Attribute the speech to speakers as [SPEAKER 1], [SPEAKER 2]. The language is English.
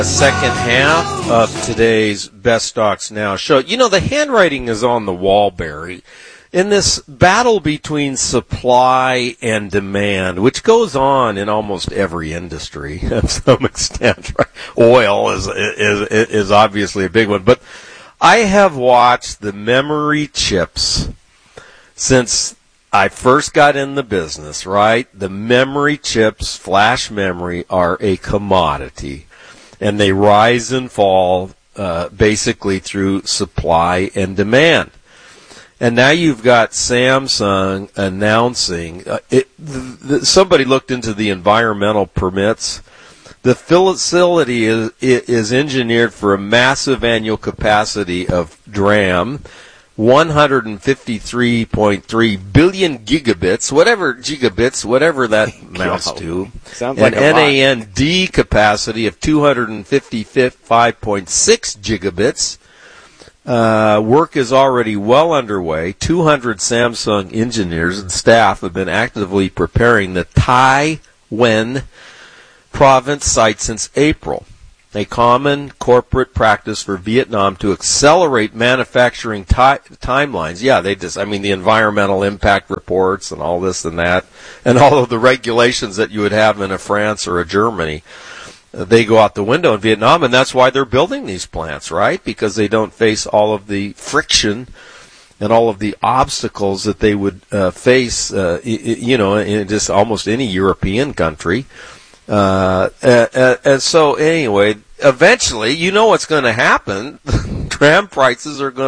[SPEAKER 1] Second half of today's Best Stocks Now show. You know, the handwriting is on the wall, Barry. In this battle between supply and demand, which goes on in almost every industry to some extent, right? Oil is obviously a big one. But I have watched the memory chips since I first got in the business, right? The memory chips, flash memory, are a commodity. And they rise and fall basically through supply and demand. And now you've got Samsung announcing, somebody looked into the environmental permits. The facility is engineered for a massive annual capacity of DRAM, 153.3 billion gigabits, whatever that amounts to.
[SPEAKER 2] Sounds like
[SPEAKER 1] an NAND capacity of 255.6 gigabits. Work is already well underway. 200 Samsung engineers and staff have been actively preparing the Tai Nguyen province site since April. A common corporate practice for Vietnam to accelerate manufacturing timelines. Yeah, the environmental impact reports and all this and that, and all of the regulations that you would have in a France or a Germany, they go out the window in Vietnam, and that's why they're building these plants, right? Because they don't face all of the friction and all of the obstacles that they would face, in just almost any European country. And so anyway, eventually, you know what's going to happen. DRAM prices are going